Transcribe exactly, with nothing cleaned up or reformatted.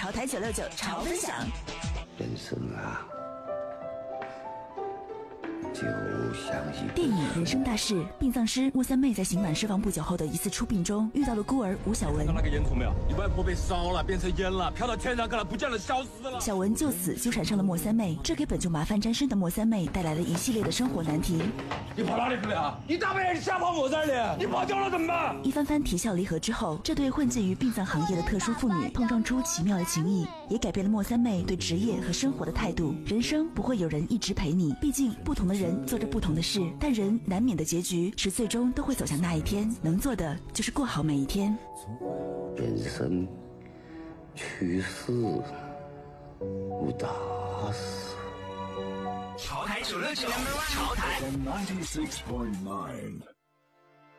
潮台九六九潮分享。 人生啊，就像一电影《人生大事》，殡葬师莫三妹在刑满释放不久后的一次出殡中，遇到了孤儿吴小文。 看到那个烟囱没有？你外婆被烧了，变成烟了，飘到天上去了，不见了，消失了。 小文就此纠缠上了莫三妹，这给本就麻烦沾身的莫三妹带来了一系列的生活难题。 你跑哪里去了？你大半夜瞎跑我这里，你跑丢了怎么办？ 一番番啼笑离合之后，这对混迹于殡葬行业的特殊妇女碰撞出奇妙的情谊，也改变了莫三妹对职业和生活的态度。人生不会有人一直陪你，毕竟不同的人做着不同的事，但人难免的结局是最终都会走向那一天，能做的就是过好每一天。 人生去世无大事。 潮台九六九，潮台 ninety-six point nine